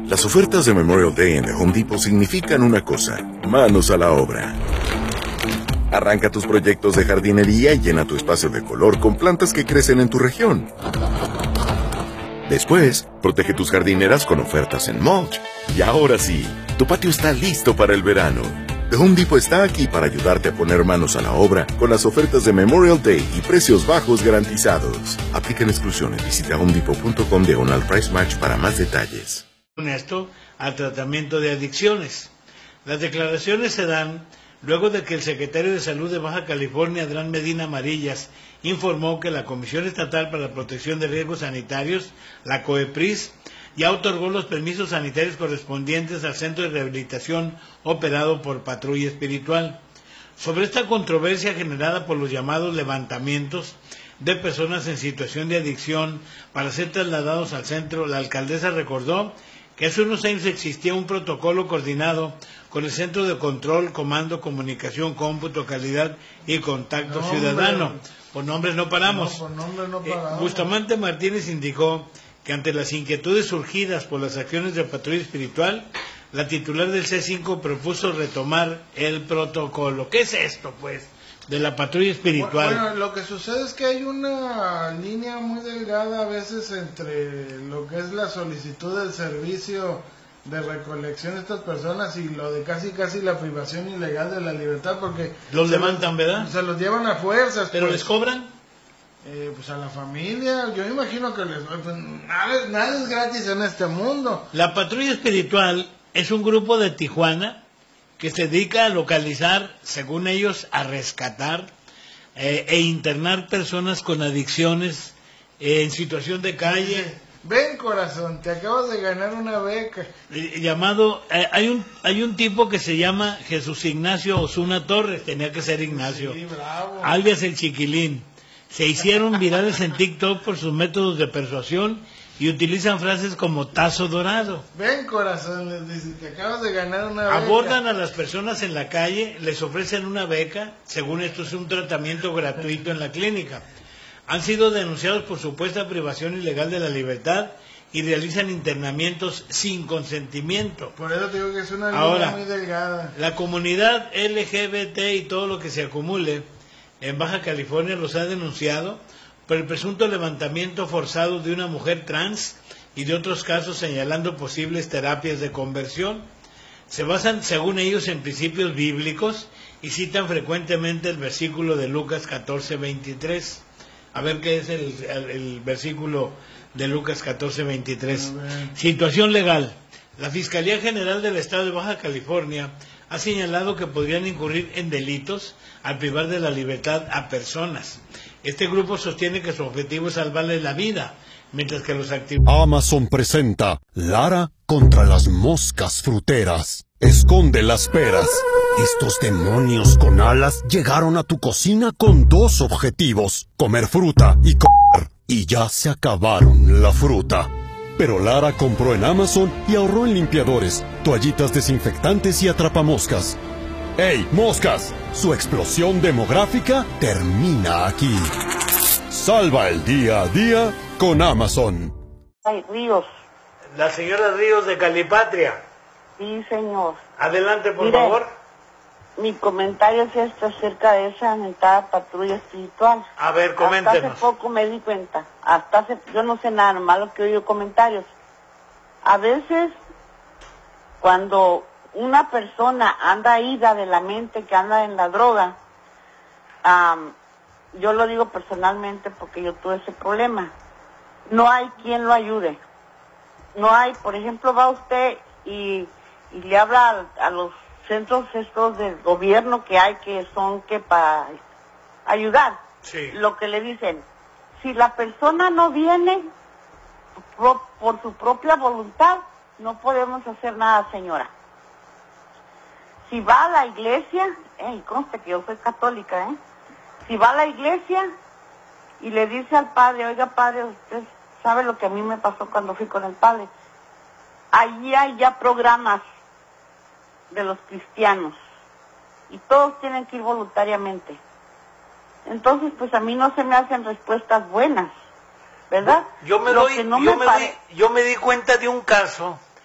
Las ofertas de Memorial Day en The Home Depot significan una cosa: manos a la obra. Arranca tus proyectos de jardinería y llena tu espacio de color con plantas que crecen en tu región. Después, protege tus jardineras con ofertas en mulch. Y ahora sí, tu patio está listo para el verano. The Home Depot está aquí para ayudarte a poner manos a la obra con las ofertas de Memorial Day y precios bajos garantizados. Aplican exclusiones. Visita homedepot.com/price match para más detalles. Esto al tratamiento de adicciones. Las declaraciones se dan luego de que el secretario de Salud de Baja California, Adrián Medina Amarillas, informó que la Comisión Estatal para la Protección de Riesgos Sanitarios, la COEPRIS, ya otorgó los permisos sanitarios correspondientes al centro de rehabilitación operado por Patrulla Espiritual. Sobre esta controversia generada por los llamados levantamientos de personas en situación de adicción para ser trasladados al centro, la alcaldesa recordó que hace unos años existía un protocolo coordinado con el Centro de Control, Comando, Comunicación, Cómputo, Calidad y Contacto Ciudadano. Por nombres no paramos. Bustamante Martínez indicó que ante las inquietudes surgidas por las acciones de Patrulla Espiritual, la titular del C5 propuso retomar el protocolo. ¿Qué es esto, pues, de la Patrulla Espiritual? Bueno, lo que sucede es que hay una línea muy delgada a veces entre lo que es la solicitud del servicio de recolección de estas personas y lo de casi la privación ilegal de la libertad, porque los levantan, ¿verdad? Se los llevan a fuerzas. ¿Pero pues, les cobran? Pues a la familia, yo imagino que pues, nada es gratis en este mundo. La Patrulla Espiritual es un grupo de Tijuana que se dedica a localizar, según ellos, a rescatar e internar personas con adicciones en situación de calle. Ven, corazón, te acabas de ganar una beca. Hay un tipo que se llama Jesús Ignacio Osuna Torres, tenía que ser Ignacio, sí, bravo, alias el Chiquilín. Se hicieron virales en TikTok por sus métodos de persuasión y utilizan frases como tazo dorado. Ven, corazón, les dice, te acabas de ganar una beca. Abordan a las personas en la calle, les ofrecen una beca, según esto es un tratamiento gratuito en la clínica. Han sido denunciados por supuesta privación ilegal de la libertad y realizan internamientos sin consentimiento. Por eso te digo que es una línea muy delgada. La comunidad LGBT y todo lo que se acumule en Baja California los ha denunciado por el presunto levantamiento forzado de una mujer trans y de otros casos señalando posibles terapias de conversión. Se basan, según ellos, en principios bíblicos y citan frecuentemente el versículo de Lucas 14:23. A ver qué es el versículo de Lucas 14:23. Situación legal. La Fiscalía General del Estado de Baja California ha señalado que podrían incurrir en delitos al privar de la libertad a personas. Este grupo sostiene que su objetivo es salvarles la vida, mientras que los activistas... Amazon presenta Lara contra las moscas fruteras. Esconde las peras. Estos demonios con alas llegaron a tu cocina con dos objetivos: comer fruta y comer. Y ya se acabaron la fruta. Pero Lara compró en Amazon y ahorró en limpiadores, toallitas desinfectantes y atrapamoscas. ¡Ey, moscas! Su explosión demográfica termina aquí. Salva el día a día con Amazon. Ay, Ríos. La señora Ríos de Calipatria. Sí, señor. Adelante, por Mire, favor. Mi comentario es acerca de esa mentada patrulla espiritual. A ver, coméntenos. Hasta hace poco me di cuenta. Yo no sé nada, malo que oigo comentarios. A veces, cuando una persona anda ida de la mente, que anda en la droga, yo lo digo personalmente porque yo tuve ese problema. No hay quien lo ayude. No hay, por ejemplo, va usted y le habla a los centros estos del gobierno que hay, que son que para ayudar. Sí. Lo que le dicen, si la persona no viene por su propia voluntad, no podemos hacer nada, señora. Si va a la iglesia, y conste que yo soy católica, si va a la iglesia y le dice al padre, oiga padre, usted sabe lo que a mí me pasó cuando fui con el padre. Allí hay ya programas de los cristianos y todos tienen que ir voluntariamente. Entonces, pues a mí no se me hacen respuestas buenas, ¿verdad? Yo me di cuenta de un caso